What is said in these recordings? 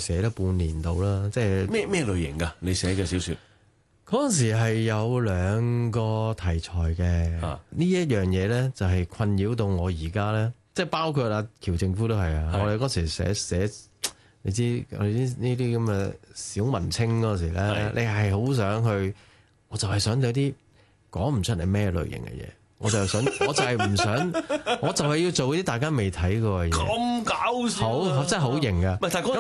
寫咗半年到啦，即係咩類型㗎？你寫嘅小説嗰陣時係有2個題材嘅。呢一樣嘢咧就係困擾到我而家咧，即係包括阿喬靖夫都係啊。我哋嗰時寫，你知我哋呢啲咁嘅小文青嗰時咧，你係好想去，我就係想有啲講唔出係咩類型嘅嘢。我就係唔想，我就係要做啲大家未睇過嘅嘢。 咁搞笑， 好真係好型㗎。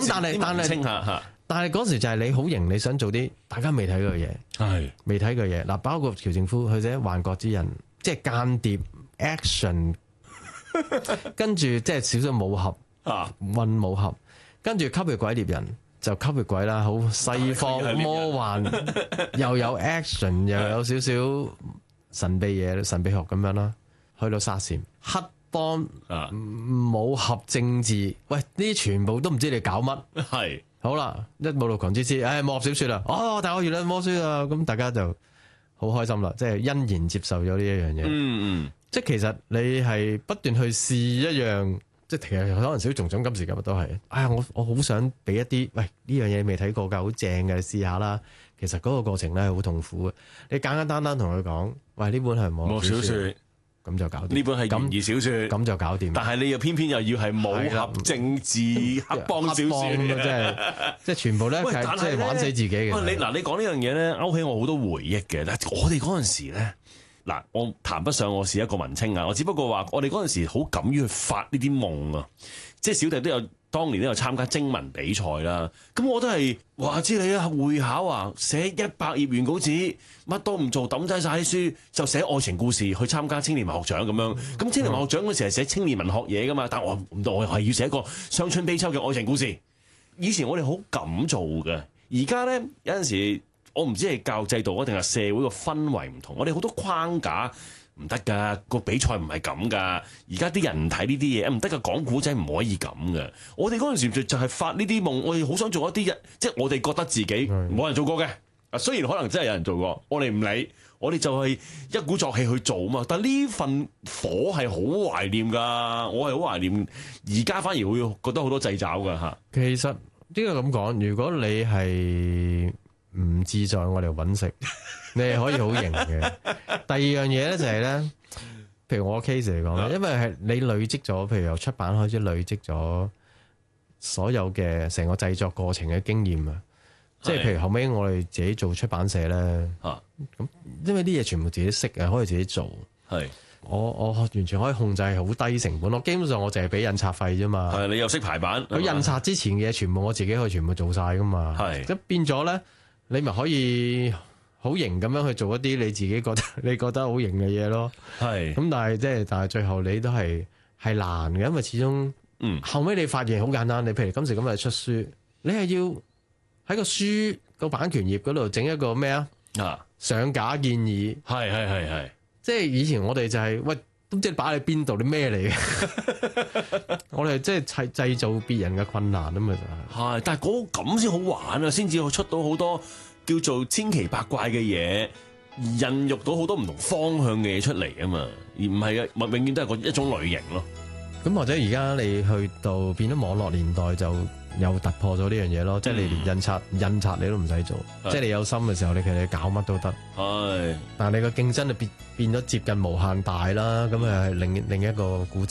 但係嗰時就係你好型，你想做啲大家未睇過嘅嘢，係未睇過嘅嘢。嗱，包括喬靖夫佢寫《幻覺之人》，即係間諜 action， 跟住即係少少武俠混武俠，跟住吸血鬼獵人就吸血鬼啦，好西方魔幻，又有 action， 又有少少神秘嘢、神秘學咁樣啦。去到沙閃黑幫武俠政治，喂呢啲全部都唔知你搞乜。係好啦，一武道狂之師，武俠小說啦，但我原來魔書啊，咁大家就好開心啦，即係欣然接受咗呢一樣嘢。即係其實你係不斷去試一樣，即係其實可能小蟲種今時今日都係，我好想俾一啲，喂呢樣嘢未睇過㗎，好正嘅，試下啦。其實嗰個過程咧係好痛苦嘅，你簡簡單單同佢講，喂呢本係武俠小說。咁就搞掂。呢本係懸疑小說，咁就搞掂。但係你又偏偏又要係武俠政治黑幫小說，即係全部咧，即係玩死自己嘅。你講呢樣嘢咧，勾起我好多回憶嘅。我哋嗰陣時咧，我談不上我是一個文青啊，我只不過話我哋嗰陣時好敢於去發呢啲夢啊，即係小弟都有。當年都有參加徵文比賽啦，咁我都係話知你啊會考啊，寫100頁原稿紙，乜都唔做，抌低晒啲書，就寫愛情故事去參加青年文學獎咁樣。咁青年文學獎嗰時係寫青年文學嘢噶嘛，但我係要寫一個傷春悲秋嘅愛情故事。以前我哋好敢做嘅，而家咧有陣時我唔知係教育制度定係社會個氛圍唔同，我哋好多框架。唔得噶，個比賽唔係咁噶。而家啲人唔睇呢啲嘢，唔得噶。講古仔唔可以咁嘅。我哋嗰陣時就係發呢啲夢，我哋好想做一啲嘢，即係我哋覺得自己冇人做過嘅。啊，雖然可能真係有人做過，我哋唔理，我哋就係一鼓作氣去做嘛。但係呢份火係好懷念噶，我係好懷念。而家反而會覺得好多掣肘噶嚇。其實呢個咁講，如果你係唔自在我哋揾食，你係可以好型嘅。第二樣嘢咧就係咧，譬如我 case 嚟講咧，因為係你累積咗，譬如由出版開始累積咗所有嘅成個製作過程嘅經驗啊，即係譬如後尾我哋自己做出版社咧，咁因為啲嘢全部自己識啊，可以自己做，係我完全可以控制好低成本，我基本上我淨係俾印刷費啫嘛，係你又識排版，佢印刷之前嘅嘢全部我自己可以全部做晒噶嘛，係咁變咗咧。你咪可以好型咁樣去做一啲你自己覺得好型嘅嘢咯，係咁，但係最後你都係難嘅，因為始終後尾你發現好簡單，你譬如今時今日出書，你係要喺個書個版權頁嗰度整一個咩啊上架建議，係，即係以前我哋就係喂，都唔知擺喺邊度啲咩嚟嘅，我哋即係製造別人嘅困難啊嘛，就係，但係咁先好玩啊，先至出到好多叫做千奇百怪嘅嘢，孕育到好多唔同方向嘅嘢出嚟啊嘛，而唔係永遠都係一種類型咯。咁或者而家你去到變咗網絡年代，就又突破咗呢樣嘢咯，即係你連印刷你都唔使做，即係你有心嘅時候，你其實搞乜都得。係，但係你個競爭就變咗接近無限大啦，咁係另一個古仔。